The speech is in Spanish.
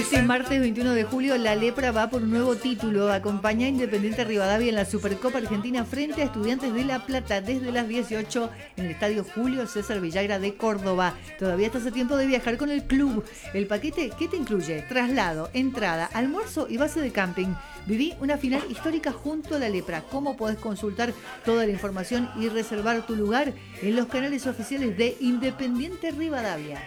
Este martes 21 de julio, la Lepra va por un nuevo título. Acompaña a Independiente Rivadavia en la Supercopa Argentina frente a Estudiantes de La Plata desde las 18 en el Estadio Julio César Villagra de Córdoba. Todavía estás a tiempo de viajar con el club. El paquete, ¿qué te incluye? Traslado, entrada, almuerzo y base de camping. Viví una final histórica junto a la Lepra. ¿Cómo podés consultar toda la información y reservar tu lugar? En los canales oficiales de Independiente Rivadavia.